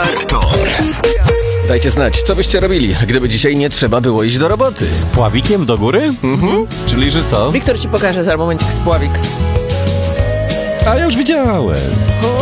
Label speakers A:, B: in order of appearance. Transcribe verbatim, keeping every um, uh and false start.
A: Wektor.
B: Dajcie znać, co byście robili, gdyby dzisiaj nie trzeba było iść do roboty.
C: Z pławikiem do góry? Mhm. Czyli, że co?
D: Wiktor ci pokaże za momencik spławik.
C: A ja już widziałem.